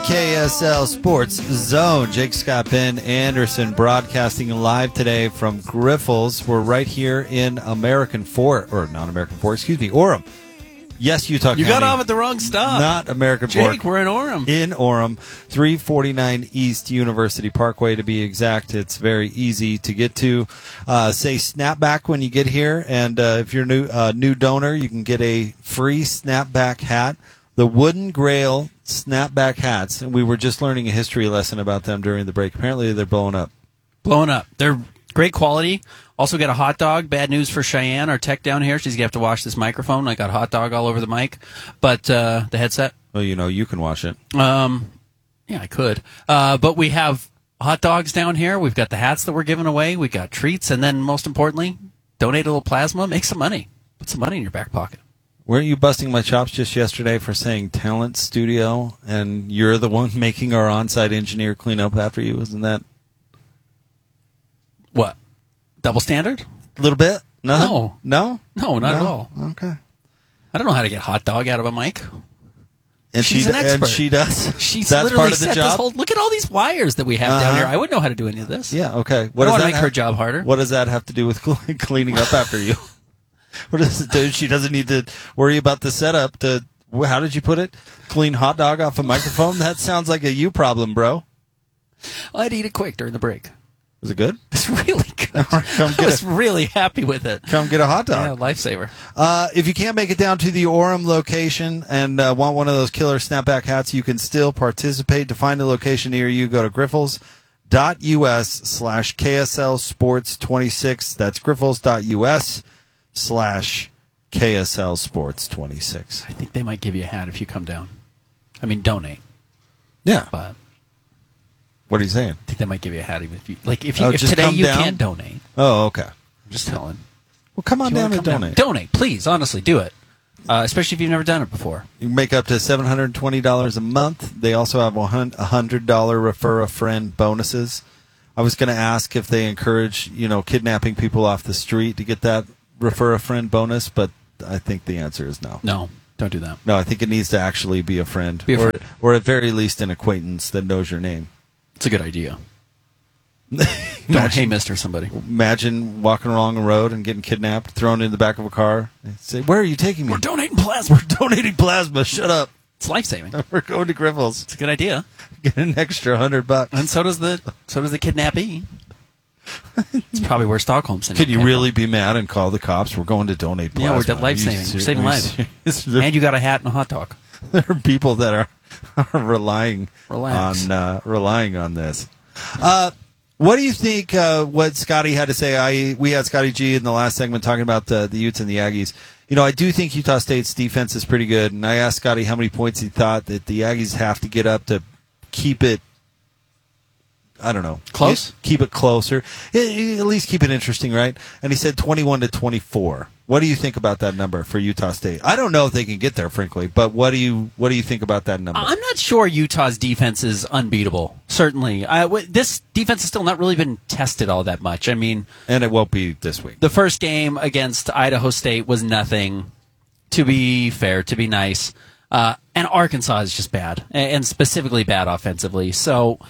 KSL Sports Zone. Jake Scott Penn Anderson broadcasting live today from Griffles. We're right here in Orem. Yes, Utah County. You got off at the wrong stop. Not American Jake, Fork. we're in Orem. In Orem, 349 East University Parkway to be exact. It's very easy to get to. Say snapback when you get here, and if you're a new donor, you can get a free snapback hat. The Wooden Grail snapback hats, and we were just learning a history lesson about them during the break. Apparently, they're blowing up. Blowing up. They're great quality. Also got a hot dog. Bad news for Cheyenne, our tech down here. She's going to have to wash this microphone. I got hot dog all over the mic. But the headset. Well, you can wash it. Yeah, I could. But we have hot dogs down here. We've got the hats that we're giving away. We got treats. And then, most importantly, donate a little plasma. Make some money. Put some money in your back pocket. Weren't you busting my chops just yesterday for saying talent studio, and you're the one making our on-site engineer clean up after you? Isn't that what? Double standard? A little bit? No. No? No, not at all. Okay. I don't know how to get hot dog out of a mic. And she's an expert. And she does? She's That's literally part of the set job? this whole... Look at all these wires that we have down here. I wouldn't know how to do any of this. Yeah, okay. I don't want to make her job harder. What does that have to do with cleaning up after you? What does it do? She doesn't need to worry about the setup. How did you put it? Clean hot dog off a microphone? That sounds like a you problem, bro. I'd eat it quick during the break. Was it good? It's really good. I was really happy with it. Come get a hot dog. Yeah, lifesaver. If you can't make it down to the Orem location and want one of those killer snapback hats, you can still participate. To find a location near you, go to griffles.us/KSL Sports 26. That's griffles.us/KSL Sports 26. I think they might give you a hat if you come down. I mean, donate. Yeah. But what are you saying? I think they might give you a hat even if you if just today come you down? can't donate. Oh, okay. I'm just telling. Well, come on down and donate. Donate, please. Honestly, do it. Especially if you've never done it before. You can make up to $720 a month. They also have $100 refer a friend bonuses. I was going to ask if they encourage, kidnapping people off the street to get that refer a friend bonus, but I think the answer is no. No, don't do that. No, I think it needs to actually be a friend. Or at very least an acquaintance that knows your name. It's a good idea. Don't, hey, mister, somebody. Imagine walking along a road and getting kidnapped, thrown in the back of a car. And say, where are you taking me? We're donating plasma. We're donating plasma. Shut up. It's life-saving. We're going to Griffles. It's a good idea. Get an extra $100. And so does the kidnappee. It's probably where Stockholm sent. Could you really be mad and call the cops? We're going to donate plasma. Yeah, we're life-saving. We're saving lives. And you got a hat and a hot dog. There are people that are relying Relax. on this. What do you think? What Scotty had to say? We had Scotty G in the last segment talking about the Utes and the Aggies. I do think Utah State's defense is pretty good, and I asked Scotty how many points he thought that the Aggies have to get up to keep it. I don't know. Close? Keep it closer. At least keep it interesting, right? And he said 21-24. What do you think about that number for Utah State? I don't know if they can get there, frankly, but what do you think about that number? I'm not sure Utah's defense is unbeatable. Certainly. This defense has still not really been tested all that much. I mean... And it won't be this week. The first game against Idaho State was nothing, to be fair, to be nice. And Arkansas is just bad, and specifically bad offensively. So...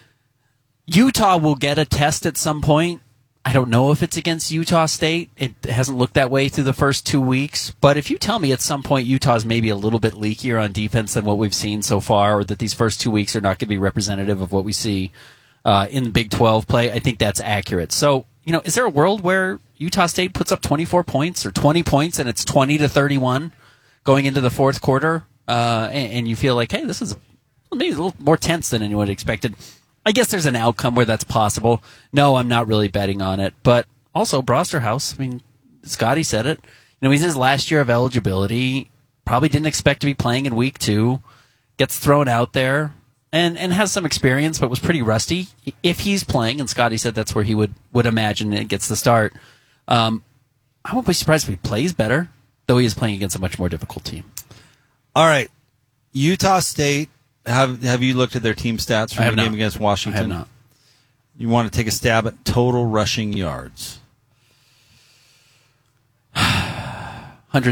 Utah will get a test at some point. I don't know if it's against Utah State. It hasn't looked that way through the first 2 weeks. But if you tell me at some point Utah's maybe a little bit leakier on defense than what we've seen so far, or that these first 2 weeks are not going to be representative of what we see in the Big 12 play, I think that's accurate. So, is there a world where Utah State puts up 24 points or 20 points and it's 20-31 going into the fourth quarter, and you feel like, hey, this is maybe a little more tense than anyone expected? I guess there's an outcome where that's possible. No, I'm not really betting on it. But also, Brosterhouse, I mean, Scotty said it. He's in his last year of eligibility. Probably didn't expect to be playing in week 2. Gets thrown out there and has some experience, but was pretty rusty. If he's playing, and Scotty said that's where he would imagine it gets the start, I won't be surprised if he plays better, though he is playing against a much more difficult team. All right. Utah State. Have you looked at their team stats from the game against Washington? I have not. You want to take a stab at total rushing yards?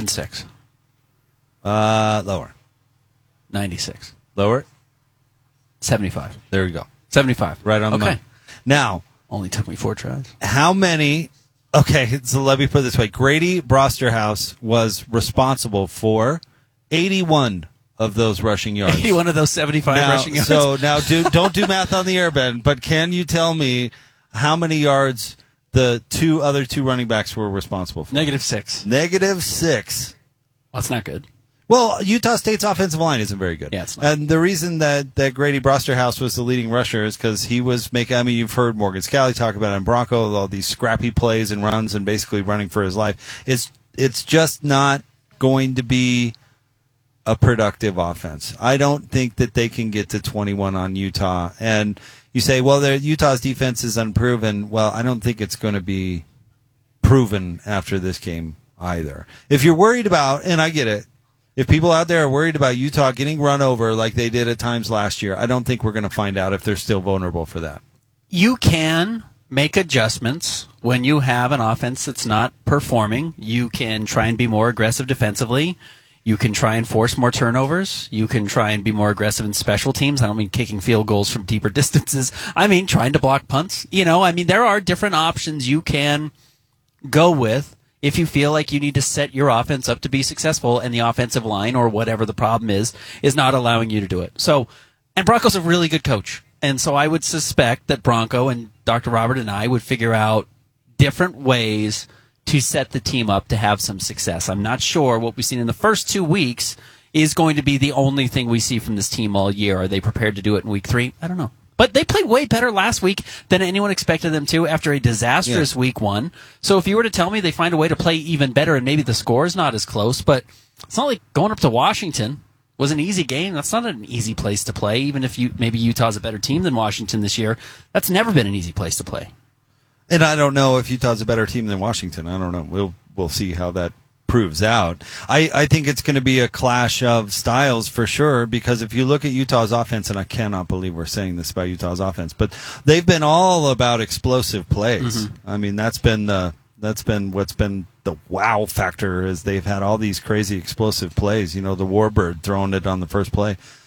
106. Lower. 96. Lower. 75. There you go. 75. Right on the Okay. money. Now, Only took me 4 tries. how many? Okay, so let me put it this way: Grady Brosterhouse was responsible for 81 of those rushing yards. 81 of those 75 Now, rushing yards. so now, don't do math on the air, Ben. But can you tell me how many yards the other two running backs were responsible for? -6. -6. Well, that's not good. Well, Utah State's offensive line isn't very good. Yeah, it's not. And the reason that Grady Brosterhouse was the leading rusher is because he was making, I mean, you've heard Morgan Scalley talk about it in Bronco, all these scrappy plays and runs and basically running for his life. It's just not going to be a productive offense. I don't think that they can get to 21 on Utah. And you say, well, Utah's defense is unproven. Well, I don't think it's going to be proven after this game either. If you're worried about, and I get it, if people out there are worried about Utah getting run over like they did at times last year, I don't think we're going to find out if they're still vulnerable for that. You can make adjustments when you have an offense that's not performing. You can try and be more aggressive defensively. You can try and force more turnovers. You can try and be more aggressive in special teams. I don't mean kicking field goals from deeper distances. I mean trying to block punts. There are different options you can go with if you feel like you need to set your offense up to be successful and the offensive line or whatever the problem is not allowing you to do it. So, and Bronco's a really good coach. And so I would suspect that Bronco and Dr. Robert and I would figure out different ways to set the team up to have some success. I'm not sure what we've seen in the first 2 weeks is going to be the only thing we see from this team all year. Are they prepared to do it in week 3? I don't know. But they played way better last week than anyone expected them to after a disastrous week 1. So if you were to tell me they find a way to play even better and maybe the score is not as close, but it's not like going up to Washington was an easy game. That's not an easy place to play, even if maybe Utah's a better team than Washington this year. That's never been an easy place to play. And I don't know if Utah's a better team than Washington. I don't know. We'll see how that proves out. I think it's going to be a clash of styles for sure, because if you look at Utah's offense, and I cannot believe we're saying this about Utah's offense, but they've been all about explosive plays. Mm-hmm. I mean, that's been what's been the wow factor, is they've had all these crazy explosive plays. The Warbird throwing it on the first play.